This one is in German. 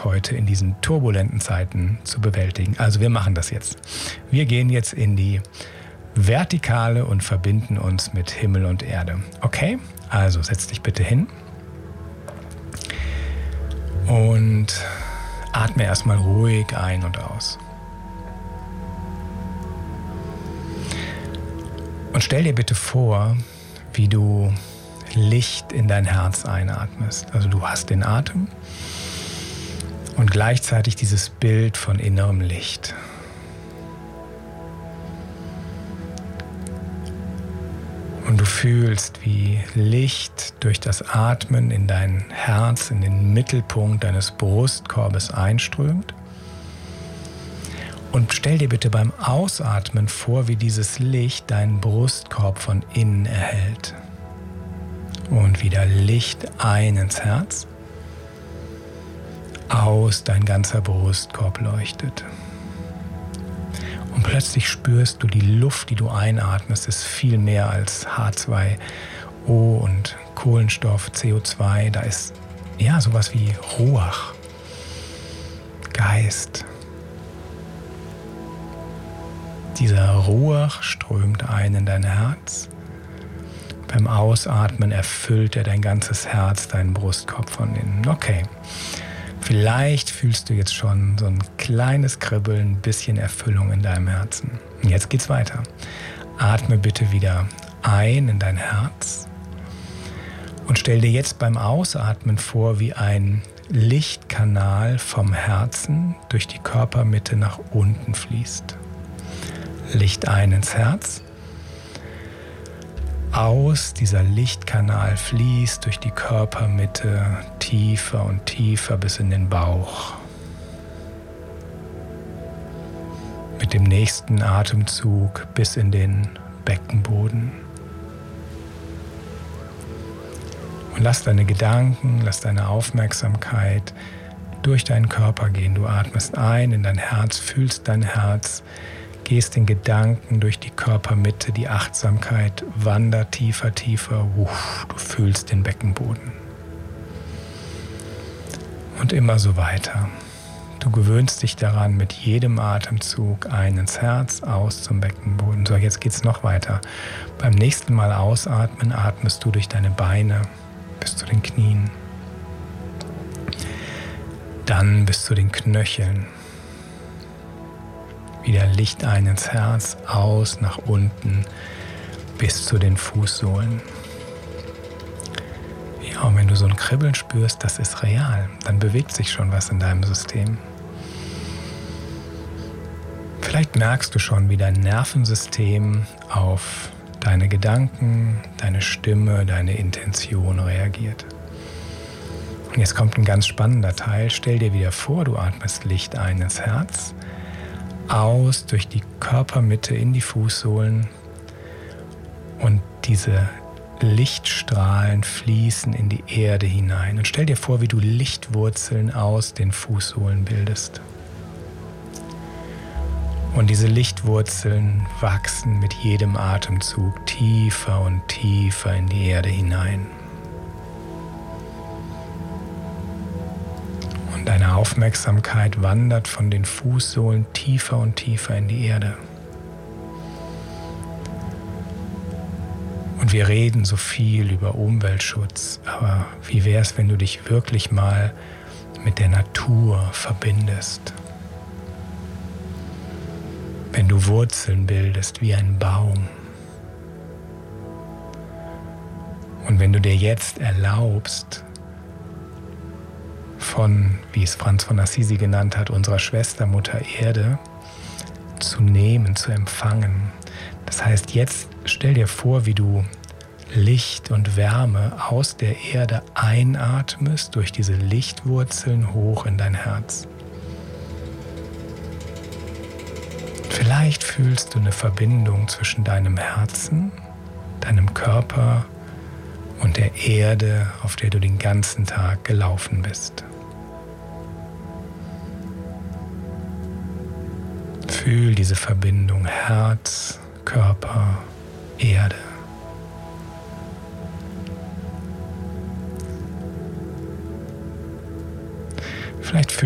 heute in diesen turbulenten Zeiten zu bewältigen. Also wir machen das jetzt. Wir gehen jetzt in die Vertikale und verbinden uns mit Himmel und Erde. Okay? Also setz dich bitte hin und atme erstmal ruhig ein und aus. Und stell dir bitte vor, wie du Licht in dein Herz einatmest. Also du hast den Atem und gleichzeitig dieses Bild von innerem Licht. Und du fühlst, wie Licht durch das Atmen in dein Herz, in den Mittelpunkt deines Brustkorbes einströmt. Und stell dir bitte beim Ausatmen vor, wie dieses Licht deinen Brustkorb von innen erhält. Und wieder Licht ein ins Herz, aus dein ganzer Brustkorb leuchtet. Und plötzlich spürst du, die Luft, die du einatmest, ist viel mehr als H2O und Kohlenstoff, CO2. Da ist sowas wie Ruach, Geist. Dieser Ruach strömt ein in dein Herz. Beim Ausatmen erfüllt er dein ganzes Herz, deinen Brustkorb von innen. Okay, vielleicht fühlst du jetzt schon so ein kleines Kribbeln, ein bisschen Erfüllung in deinem Herzen. Und jetzt geht's weiter. Atme bitte wieder ein in dein Herz und stell dir jetzt beim Ausatmen vor, wie ein Lichtkanal vom Herzen durch die Körpermitte nach unten fließt. Licht ein ins Herz. Aus, dieser Lichtkanal fließt durch die Körpermitte tiefer und tiefer bis in den Bauch. Mit dem nächsten Atemzug bis in den Beckenboden. Und lass deine Gedanken, lass deine Aufmerksamkeit durch deinen Körper gehen. Du atmest ein in dein Herz, fühlst dein Herz, gehst in Gedanken durch die Körpermitte, die Achtsamkeit wandert tiefer, tiefer. Du fühlst den Beckenboden. Und immer so weiter. Du gewöhnst dich daran, mit jedem Atemzug ein ins Herz, aus zum Beckenboden. So, jetzt geht's noch weiter. Beim nächsten Mal ausatmen, atmest du durch deine Beine bis zu den Knien. Dann bis zu den Knöcheln. Wieder Licht ein ins Herz, aus nach unten bis zu den Fußsohlen. Ja, und wenn du so ein Kribbeln spürst, das ist real, dann bewegt sich schon was in deinem System. Vielleicht merkst du schon, wie dein Nervensystem auf deine Gedanken, deine Stimme, deine Intention reagiert. Und jetzt kommt ein ganz spannender Teil. Stell dir wieder vor, du atmest Licht ein ins Herz, aus durch die Körpermitte in die Fußsohlen und diese Lichtstrahlen fließen in die Erde hinein. Und stell dir vor, wie du Lichtwurzeln aus den Fußsohlen bildest. Und diese Lichtwurzeln wachsen mit jedem Atemzug tiefer und tiefer in die Erde hinein. Deine Aufmerksamkeit wandert von den Fußsohlen tiefer und tiefer in die Erde. Und wir reden so viel über Umweltschutz, aber wie wäre es, wenn du dich wirklich mal mit der Natur verbindest? Wenn du Wurzeln bildest wie ein Baum. Und wenn du dir jetzt erlaubst, von, wie es Franz von Assisi genannt hat, unserer Schwester Mutter Erde zu nehmen, zu empfangen. Das heißt, jetzt stell dir vor, wie du Licht und Wärme aus der Erde einatmest, durch diese Lichtwurzeln hoch in dein Herz. Vielleicht fühlst du eine Verbindung zwischen deinem Herzen, deinem Körper und der Erde, auf der du den ganzen Tag gelaufen bist. Fühl diese Verbindung Herz, Körper, Erde. Vielleicht